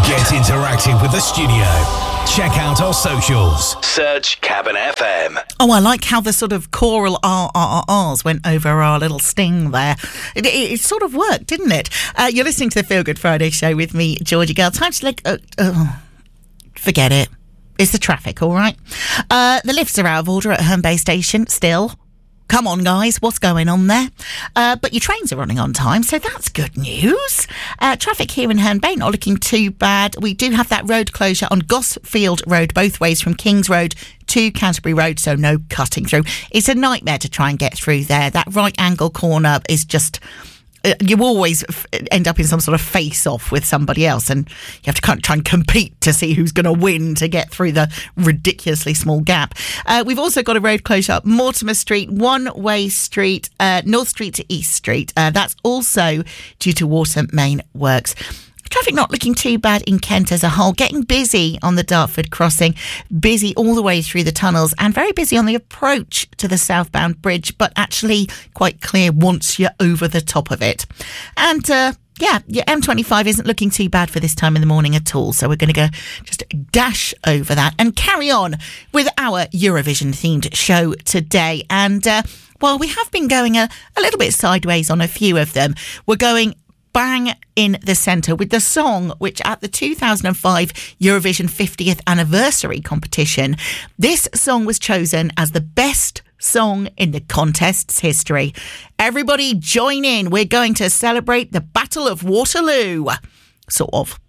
Get interactive with the studio. Check out our socials. Search Cabin FM. Oh, I like how the sort of choral RRRs went over our little sting there. It sort of worked, didn't it? You're listening to the Feel Good Friday show with me, Georgie Girl. Time to forget it. It's the traffic, all right? The lifts are out of order at Herne Bay Station still. Come on, guys, what's going on there? But your trains are running on time, so that's good news. Traffic here in Herne Bay not looking too bad. We do have that road closure on Gosfield Road both ways from Kings Road to Canterbury Road, so no cutting through. It's a nightmare to try and get through there. That right angle corner is just... you always end up in some sort of face-off with somebody else, and you have to kind of try and compete to see who's going to win to get through the ridiculously small gap. We've also got a road closure up Mortimer Street, one-way street, North Street to East Street. That's also due to water main works. Traffic not looking too bad in Kent as a whole. Getting busy on the Dartford crossing, busy all the way through the tunnels, and very busy on the approach to the southbound bridge, but actually quite clear once you're over the top of it. And your M25 isn't looking too bad for this time in the morning at all. So we're going to go just dash over that and carry on with our Eurovision themed show today. And while we have been going a little bit sideways on a few of them, we're going bang in the centre with the song which at the 2005 Eurovision 50th anniversary competition, this song was chosen as the best song in the contest's history. Everybody join in. We're going to celebrate the Battle of Waterloo. Sort of.